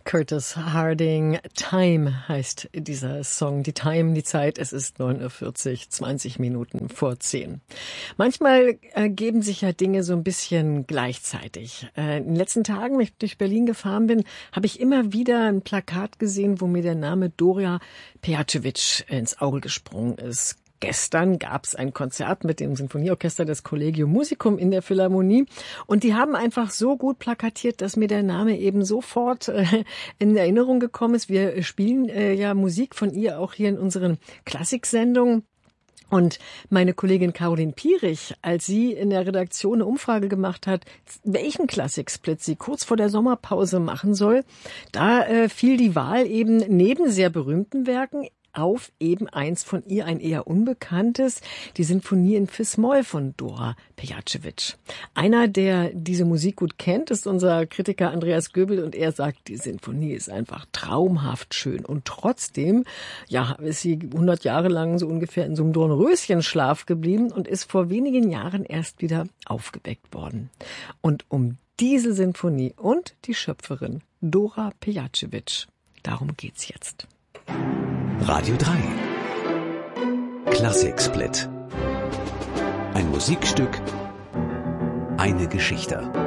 Curtis Harding. Time heißt dieser Song. Die Time, die Zeit, es ist 9:40 Uhr, 20 Minuten vor 10. Manchmal geben sich ja Dinge so ein bisschen gleichzeitig. In den letzten Tagen, wenn ich durch Berlin gefahren bin, habe ich immer wieder ein Plakat gesehen, wo mir der Name Dora Pejacevic ins Auge gesprungen ist. Gestern gab es ein Konzert mit dem Sinfonieorchester des Collegium Musicum in der Philharmonie und die haben einfach so gut plakatiert, dass mir der Name eben sofort in Erinnerung gekommen ist. Wir spielen ja Musik von ihr auch hier in unseren Klassiksendungen. Und meine Kollegin Caroline Pierich, als sie in der Redaktion eine Umfrage gemacht hat, welchen Klassiksplit sie kurz vor der Sommerpause machen soll, da fiel die Wahl eben neben sehr berühmten Werken auf eben eins von ihr, ein eher unbekanntes, die Sinfonie in Fis-Moll von Dora Pejacevic. Einer, der diese Musik gut kennt, ist unser Kritiker Andreas Göbel und er sagt, die Sinfonie ist einfach traumhaft schön und trotzdem, ja, ist sie 100 Jahre lang so ungefähr in so einem Dornröschenschlaf geblieben und ist vor wenigen Jahren erst wieder aufgeweckt worden. Und um diese Sinfonie und die Schöpferin Dora Pejacevic, darum geht's jetzt. Radio 3 Klassiksplit. Ein Musikstück, eine Geschichte.